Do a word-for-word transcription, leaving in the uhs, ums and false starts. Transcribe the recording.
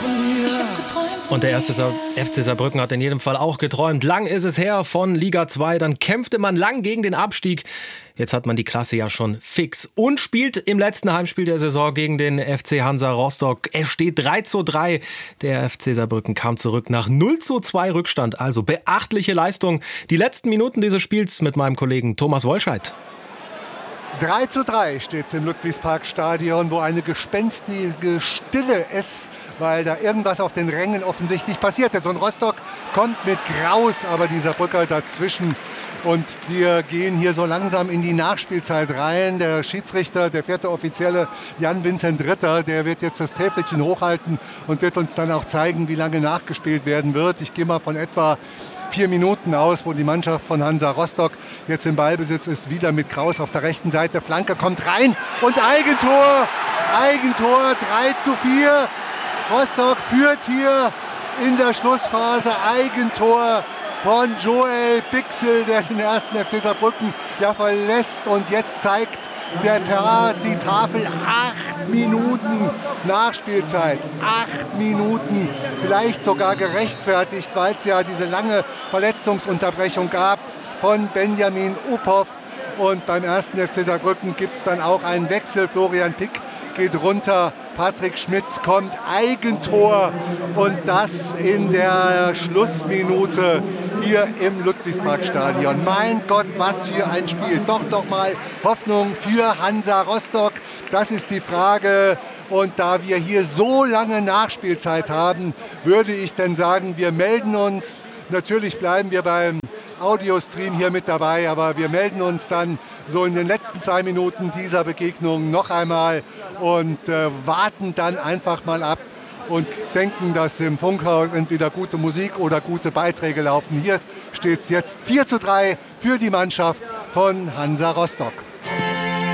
Und der erste F C Saarbrücken hat in jedem Fall auch geträumt. Lang ist es her von Liga zwei, dann kämpfte man lang gegen den Abstieg. Jetzt hat man die Klasse ja schon fix und spielt im letzten Heimspiel der Saison gegen den F C Hansa Rostock. Es steht drei zu drei. Der F C Saarbrücken kam zurück nach null zu zwei Rückstand. Also beachtliche Leistung. Die letzten Minuten dieses Spiels mit meinem Kollegen Thomas Wolscheid. drei zu drei steht es im Ludwigsparkstadion, wo eine gespenstige Stille ist, weil da irgendwas auf den Rängen offensichtlich passiert ist. Und Rostock kommt mit Graus, aber die Saarbrücker dazwischen. Und wir gehen hier so langsam in die Nachspielzeit rein. Der Schiedsrichter, der vierte Offizielle Jan-Vincent Ritter, der wird jetzt das Täfelchen hochhalten und wird uns dann auch zeigen, wie lange nachgespielt werden wird. Ich gehe mal von etwa vier Minuten aus, wo die Mannschaft von Hansa Rostock jetzt im Ballbesitz ist, wieder mit Kraus auf der rechten Seite. Flanke kommt rein und Eigentor, Eigentor, drei zu vier. Rostock führt hier in der Schlussphase. Eigentor von Joel Bixel, der den ersten F C Saarbrücken ja verlässt. Und jetzt zeigt der Tat die Tafel acht Minuten Nachspielzeit. Acht Minuten, vielleicht sogar gerechtfertigt, weil es ja diese lange Verletzungsunterbrechung gab von Benjamin Uphoff. Und beim ersten F C Saarbrücken gibt es dann auch einen Wechsel. Florian Pick geht runter, Patrick Schmitz kommt, Eigentor und das in der Schlussminute hier im Ludwigsparkstadion. Mein Gott, was für ein Spiel. Doch, doch mal Hoffnung für Hansa Rostock. Das ist die Frage. Und da wir hier so lange Nachspielzeit haben, würde ich dann sagen, wir melden uns. Natürlich bleiben wir beim Audiostream hier mit dabei, aber wir melden uns dann so in den letzten zwei Minuten dieser Begegnung noch einmal und äh, warten dann einfach mal ab und denken, dass im Funkhaus entweder gute Musik oder gute Beiträge laufen. Hier steht es jetzt vier zu drei für die Mannschaft von Hansa Rostock.